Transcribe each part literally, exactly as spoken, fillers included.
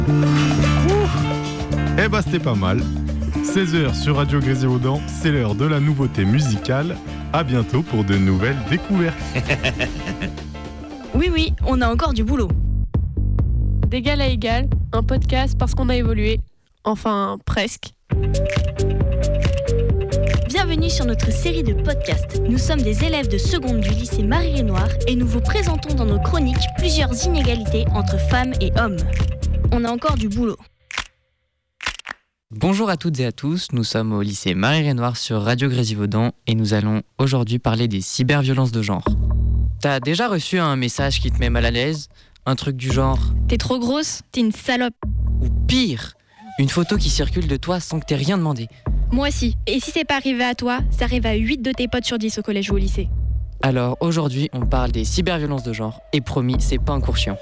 Eh bah c'était pas mal. seize heures sur Radio Grésivaudan, c'est l'heure de la nouveauté musicale. À bientôt pour de nouvelles découvertes. Oui, oui, on a encore du boulot. D'égal à égal, un podcast parce qu'on a évolué. Enfin, presque. Bienvenue sur notre série de podcasts. Nous sommes des élèves de seconde du lycée Marie-Renoir et nous vous présentons dans nos chroniques plusieurs inégalités entre femmes et hommes. On a encore du boulot. Bonjour à toutes et à tous, nous sommes au lycée Marie-Renoir sur Radio Grésivaudan et nous allons aujourd'hui parler des cyberviolences de genre. T'as déjà reçu un message qui te met mal à l'aise? Un truc du genre T'es trop grosse, t'es une salope. Ou pire, une photo qui circule de toi sans que t'aies rien demandé. Moi aussi. Et si c'est pas arrivé à toi, ça arrive à huit de tes potes sur dix au collège ou au lycée. Alors aujourd'hui, on parle des cyberviolences de genre et promis, c'est pas un cours chiant.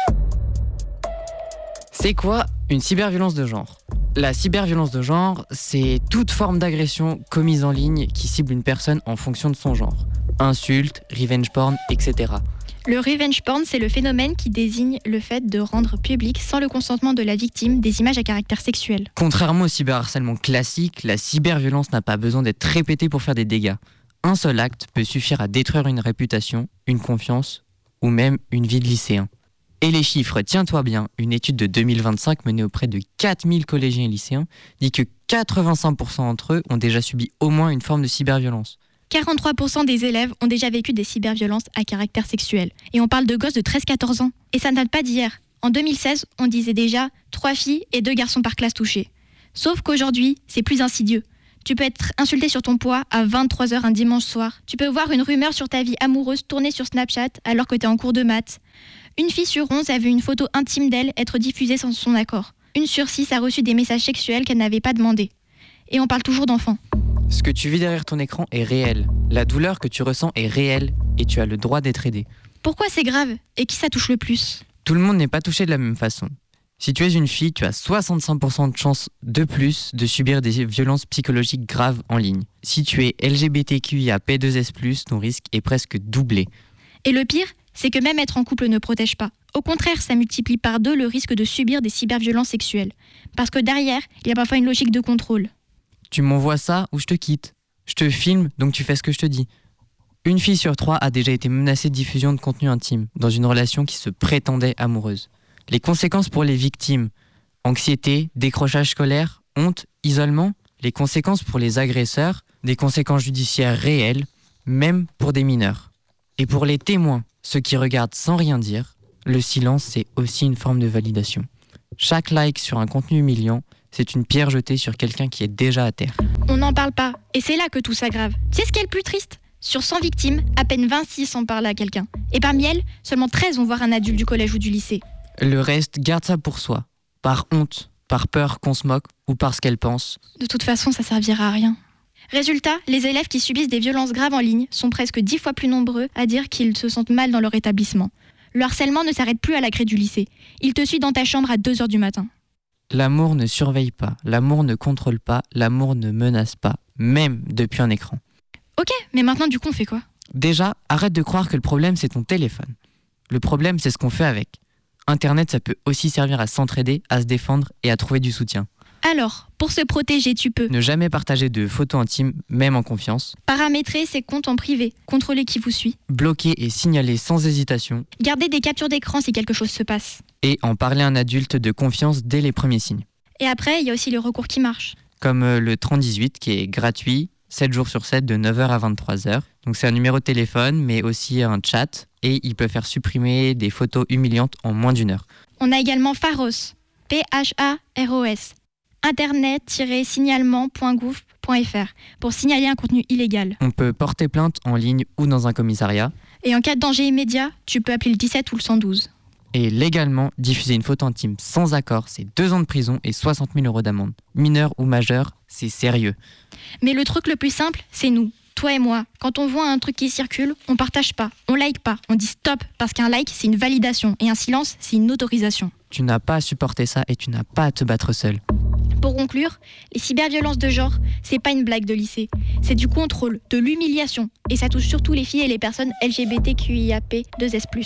C'est quoi une cyberviolence de genre? La cyberviolence de genre, c'est toute forme d'agression commise en ligne qui cible une personne en fonction de son genre. Insultes, revenge porn, et cetera. Le revenge porn, c'est le phénomène qui désigne le fait de rendre public, sans le consentement de la victime, des images à caractère sexuel. Contrairement au cyberharcèlement classique, la cyberviolence n'a pas besoin d'être répétée pour faire des dégâts. Un seul acte peut suffire à détruire une réputation, une confiance ou même une vie de lycéen. Et les chiffres, tiens-toi bien, une étude de deux mille vingt-cinq menée auprès de quatre mille collégiens et lycéens dit que quatre-vingt-cinq pour cent d'entre eux ont déjà subi au moins une forme de cyberviolence. quarante-trois pour cent des élèves ont déjà vécu des cyberviolences à caractère sexuel. Et on parle de gosses de treize à quatorze ans. Et ça ne date pas d'hier. En deux mille seize, on disait déjà trois filles et deux garçons par classe touchés. Sauf qu'aujourd'hui, c'est plus insidieux. Tu peux être insulté sur ton poids à vingt-trois heures un dimanche soir. Tu peux voir une rumeur sur ta vie amoureuse tourner sur Snapchat alors que tu es en cours de maths. Une fille sur onze a vu une photo intime d'elle être diffusée sans son accord. Une sur six a reçu des messages sexuels qu'elle n'avait pas demandés. Et on parle toujours d'enfants. Ce que tu vis derrière ton écran est réel. La douleur que tu ressens est réelle et tu as le droit d'être aidé. Pourquoi c'est grave? Et qui ça touche le plus? Tout le monde n'est pas touché de la même façon. Si tu es une fille, tu as soixante-cinq pour cent de chances de plus de subir des violences psychologiques graves en ligne. Si tu es L G B T Q I A P deux S plus, ton risque est presque doublé. Et le pire, c'est que même être en couple ne protège pas. Au contraire, ça multiplie par deux le risque de subir des cyberviolences sexuelles. Parce que derrière, il y a parfois une logique de contrôle. Tu m'envoies ça ou je te quitte. Je te filme, donc tu fais ce que je te dis. Une fille sur trois a déjà été menacée de diffusion de contenu intime dans une relation qui se prétendait amoureuse. Les conséquences pour les victimes, anxiété, décrochage scolaire, honte, isolement. Les conséquences pour les agresseurs, des conséquences judiciaires réelles, même pour des mineurs. Et pour les témoins, ceux qui regardent sans rien dire, le silence, c'est aussi une forme de validation. Chaque like sur un contenu humiliant, c'est une pierre jetée sur quelqu'un qui est déjà à terre. On n'en parle pas, et c'est là que tout s'aggrave. Tu sais ce qui est le plus triste? Sur cent victimes, à peine vingt-six en parlent à quelqu'un. Et parmi elles, seulement treize vont voir un adulte du collège ou du lycée. Le reste garde ça pour soi, par honte, par peur qu'on se moque ou parce qu'elle pense. De toute façon, ça servira à rien. Résultat, les élèves qui subissent des violences graves en ligne sont presque dix fois plus nombreux à dire qu'ils se sentent mal dans leur établissement. Le harcèlement ne s'arrête plus à la grille du lycée. Il te suit dans ta chambre à deux heures du matin. L'amour ne surveille pas, l'amour ne contrôle pas, l'amour ne menace pas, même depuis un écran. Ok, mais maintenant du coup on fait quoi? Déjà, arrête de croire que le problème c'est ton téléphone. Le problème c'est ce qu'on fait avec. Internet, ça peut aussi servir à s'entraider, à se défendre et à trouver du soutien. Alors, pour se protéger, tu peux ne jamais partager de photos intimes, même en confiance. Paramétrer ses comptes en privé, contrôler qui vous suit. Bloquer et signaler sans hésitation. Garder des captures d'écran si quelque chose se passe. Et en parler à un adulte de confiance dès les premiers signes. Et après, il y a aussi les recours qui marchent. Comme le trente dix-huit qui est gratuit, sept jours sur sept de neuf heures à vingt-trois heures. Donc c'est un numéro de téléphone, mais aussi un chat. Et il peut faire supprimer des photos humiliantes en moins d'une heure. On a également Pharos, P H A R O S. internet tiret signalement point gouv point f r pour signaler un contenu illégal. On peut porter plainte en ligne ou dans un commissariat. Et en cas de danger immédiat, tu peux appeler le dix-sept ou le cent douze. Et légalement, diffuser une photo intime sans accord, c'est deux ans de prison et soixante mille euros d'amende. Mineur ou majeur, c'est sérieux. Mais le truc le plus simple, c'est nous, toi et moi. Quand on voit un truc qui circule, on partage pas, on like pas, on dit stop, parce qu'un like, c'est une validation et un silence, c'est une autorisation. Tu n'as pas à supporter ça et tu n'as pas à te battre seul. Pour conclure, les cyberviolences de genre, c'est pas une blague de lycée. C'est du contrôle, de l'humiliation. Et ça touche surtout les filles et les personnes L G B T Q I A P deux S plus.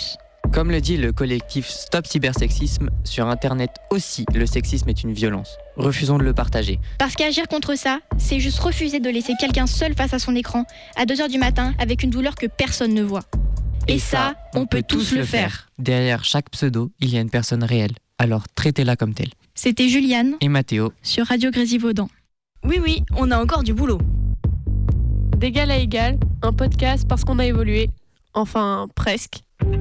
Comme le dit le collectif Stop Cybersexisme, sur Internet aussi, le sexisme est une violence. Refusons de le partager. Parce qu'agir contre ça, c'est juste refuser de laisser quelqu'un seul face à son écran à deux heures du matin avec une douleur que personne ne voit. Et, Et ça, on, on peut tous le faire. faire. Derrière chaque pseudo, il y a une personne réelle. Alors traitez-la comme telle. C'était Juliane et Mathéo sur Radio Grésivaudan. Oui, oui, on a encore du boulot. D'égal à égal, un podcast parce qu'on a évolué. Enfin, presque.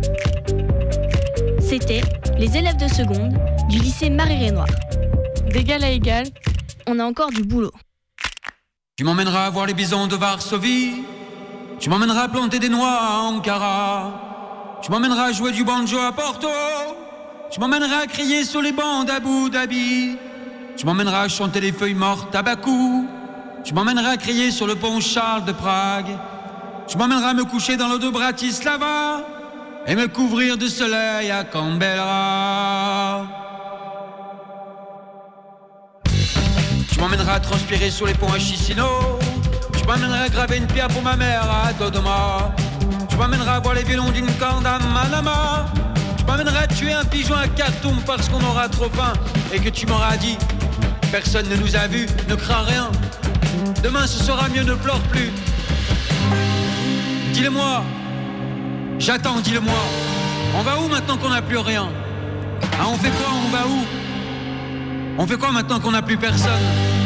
C'était les élèves de seconde du lycée Marie-Renoir. D'égal à égal, on a encore du boulot. Tu m'emmèneras voir les bisons de Varsovie. Tu m'emmèneras planter des noix à Ankara. Tu m'emmèneras jouer du banjo à Porto. Tu m'emmèneras crier sur les bancs d'Abu Dhabi. Tu m'emmèneras chanter les feuilles mortes à Bakou. Tu m'emmèneras crier sur le pont Charles de Prague. Tu m'emmèneras me coucher dans l'eau de Bratislava et me couvrir de soleil à Canberra. Tu m'emmèneras transpirer sur les ponts à Chisinau. Tu m'emmèneras graver une pierre pour ma mère à Dodoma. Tu m'emmèneras voir les violons d'une corde à Manama. Tu m'emmèneras tuer un pigeon à Khartoum parce qu'on aura trop faim et que tu m'auras dit personne ne nous a vus, ne crains rien. Demain ce sera mieux, ne pleure plus. Dis-le-moi. J'attends, dis-le-moi. On va où maintenant qu'on n'a plus rien? Ah, on fait quoi? On va où? On fait quoi maintenant qu'on n'a plus personne?